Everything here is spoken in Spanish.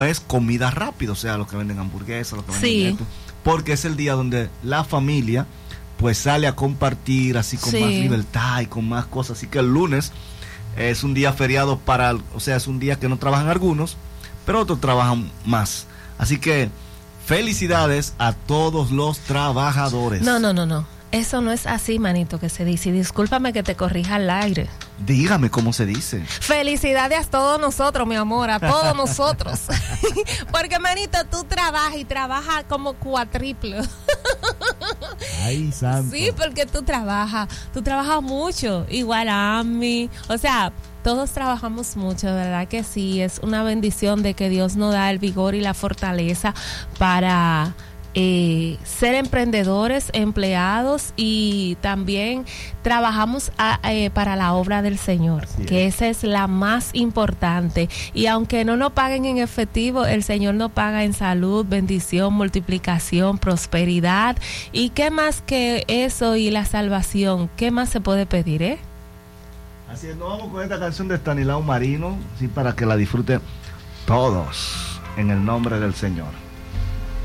es comida rápida, o sea, los que venden hamburguesas, los que venden Sí. esto, porque es el día donde la familia pues sale a compartir así con Sí. más libertad y con más cosas. Así que el lunes es un día feriado o sea, es un día que no trabajan algunos, pero otros trabajan más. Así que felicidades a todos los trabajadores. No. Eso no es así, manito, que se dice. Y discúlpame que te corrija al aire. Dígame cómo se dice. Felicidades a todos nosotros, mi amor, a todos nosotros. Porque, manito, tú trabajas y trabajas como cuatriplo. Ay, santo. Sí, porque tú trabajas mucho, igual a mí. O sea, todos trabajamos mucho, ¿verdad que sí? Es una bendición de que Dios nos da el vigor y la fortaleza para ser emprendedores, empleados, y también trabajamos para la obra del Señor, que esa es la más importante. Y aunque no nos paguen en efectivo, el Señor nos paga en salud, bendición, multiplicación, prosperidad. ¿Y qué más que eso y la salvación? ¿Qué más se puede pedir, Así es, nos vamos con esta canción de Estanislao Marino, sí, para que la disfruten todos en el nombre del Señor.